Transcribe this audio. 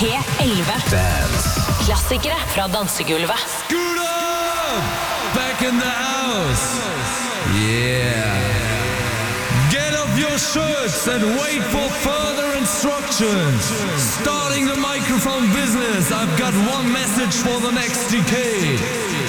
P11 Dance. Klassikere fra dansegulvet. Scooter! Back in the house. Yeah. Get off your shirts and wait for further instructions. Starting the microphone business, I've got one message for the next decade.